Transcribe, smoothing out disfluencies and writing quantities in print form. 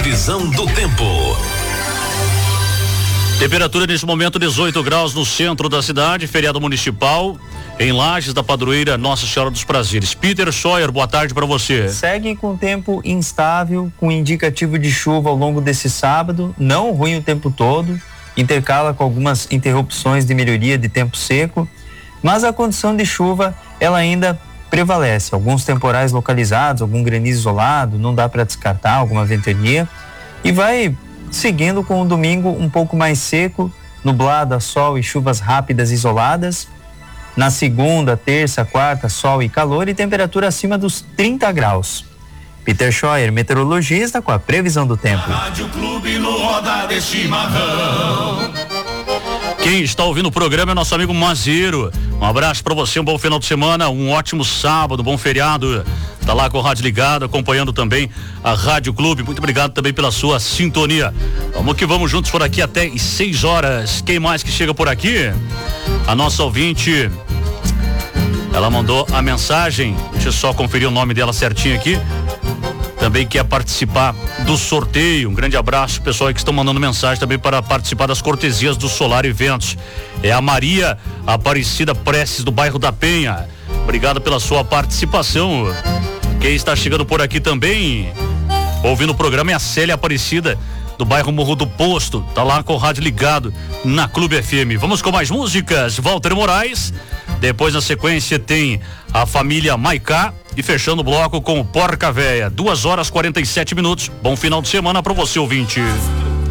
Visão do tempo. Temperatura neste momento 18 graus no centro da cidade, feriado municipal em Lages da Padroeira Nossa Senhora dos Prazeres. Peter Scheuer, boa tarde para você. Segue com tempo instável, com indicativo de chuva ao longo desse sábado, não ruim o tempo todo, intercala com algumas interrupções de melhoria de tempo seco, mas a condição de chuva ela ainda prevalece. Alguns temporais localizados, algum granizo isolado, não dá para descartar, alguma ventania, e vai seguindo com o domingo um pouco mais seco, nublado a sol e chuvas rápidas isoladas. Na segunda, terça, quarta, sol e calor e temperatura acima dos 30 graus. Peter Scheuer, meteorologista, com a previsão do tempo. Rádio Clube no Roda de Chimarrão. Quem está ouvindo o programa é nosso amigo Mazeiro. Um abraço para você, um bom final de semana, um ótimo sábado, bom feriado. Tá lá com o rádio ligado, acompanhando também a Rádio Clube. Muito obrigado também pela sua sintonia. Vamos que vamos juntos por aqui até às 6 horas. Quem mais que chega por aqui? A nossa ouvinte, ela mandou a mensagem, deixa eu só conferir o nome dela certinho aqui. Também quer participar do sorteio. Um grande abraço, pessoal aí que estão mandando mensagem também para participar das cortesias do Solar Eventos. É a Maria Aparecida Prestes, do bairro da Penha. Obrigado pela sua participação. Quem está chegando por aqui também, ouvindo o programa, é a Célia Aparecida, do bairro Morro do Posto. Tá lá com o rádio ligado na Clube FM. Vamos com mais músicas. Walter Moraes. Depois, na sequência, tem a família Maicá. E fechando o bloco com o Porca Véia. 2 horas 47 minutos. Bom final de semana para você, ouvinte.